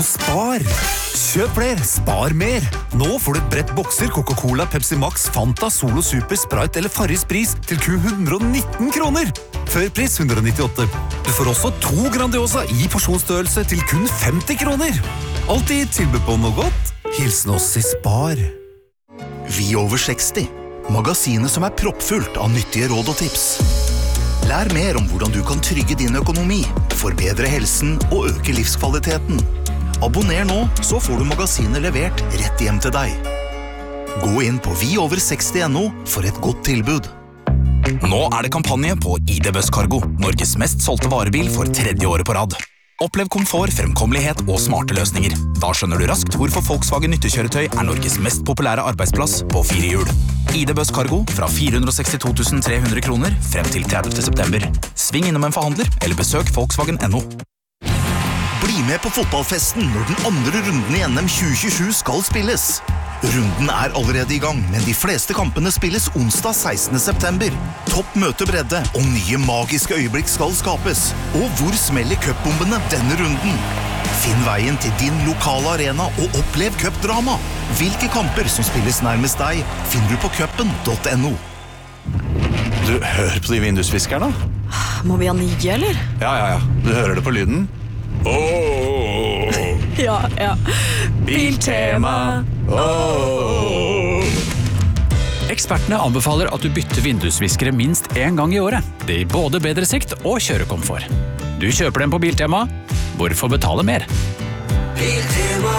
Spar! Kjøp flere, spar mer! Nå får du et brett bokser Coca-Cola, Pepsi Max, Fanta, Solo Super, Sprite eller Farris pris til kun 119 kroner. Før pris 198. Du får også 2 Grandiosa i porsjonsstørrelse til kun 50 kroner. Alltid tilbud på noe godt. Hilsen oss i Spar. Vi over 60. Magasinet som proppfullt av nyttige råd og tips. Lær mer om hvordan du kan trygge din økonomi, forbedre helsen og øke livskvaliteten. Abonner nå, så får du magasinet levert rett hjem til deg. Gå inn på viover60.no for et godt tilbud. Nå det kampanje på ID Busscargo, Norges mest solgte varebil for 3. året på rad. Opplev komfort, fremkommelighet og smarte løsninger. Da skjønner du raskt hvorfor Volkswagen nyttekjøretøy Norges mest populære arbeidsplass på 4 hjul. ID Busscargo fra 462 300 kroner frem til 30. september. Sving innom en forhandler eller besøk Volkswagen.no. Bli med på fotballfesten når den andre runden i NM 2027 skal spilles. Runden allerede i gang, men de fleste kampene spilles onsdag 16. september. Topp møtebredde og nye magiske øyeblikk skal skapes. Og hvor smeller cupbombene denne runden? Finn veien til din lokale arena og opplev cupdrama. Hvilke kamper som spilles nærmest deg, finner du på cupen.no. Du, hør på de vindusviskerne. Må vi ha nye, eller? Ja. Du hører det på lyden. Ja. Biltema. Ekspertene anbefaler at du bytter vindusviskere minst 1 gang i året. Det gir både bedre sikt og kjørekomfort. Du kjøper dem på Biltema. Hvorfor betale mer? Biltema.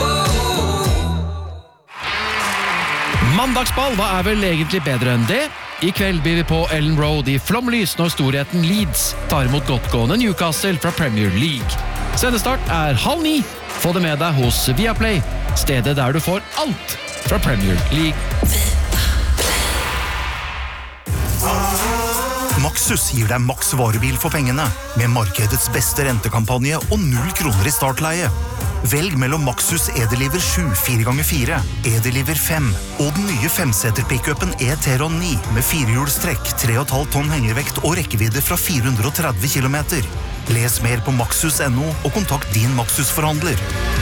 Mandagsball, hva vel egentlig bedre enn det? I kveld blir vi på Ellen Road i flomlys når storheten Leeds tar imot godtgående Newcastle fra Premier League. Sendestart 8:30. Få det med deg hos Viaplay, stedet der du får alt fra Premier League. Maxus gir deg maks varebil for pengene, med markedets beste rentekampanje og 0 kroner i startleie. Velg mellom Maxus Edeliver 7 4x4, Edeliver 5 og den nye 5-seter-pickupen E-Teron 9 med 4-hjulstrekk, 3,5 tonn hengervekt og rekkevidde fra 430 kilometer. Les mer på maxus.no og kontakt din Maxus-forhandler.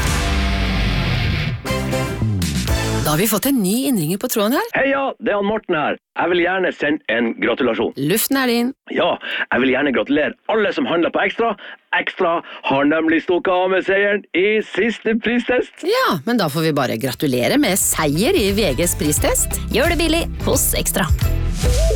Da har vi fått en ny innringer på tråden her. Heia, det Morten her. Jeg vil gjerne sende en gratulasjon. Luften din. Ja, jeg vil gjerne gratulere alle som handler på Ekstra. Ekstra har nemlig stukket av med seieren i siste pristest. Ja, men da får vi bare gratulere med seier i VGs pristest. Gjør det billig hos Ekstra.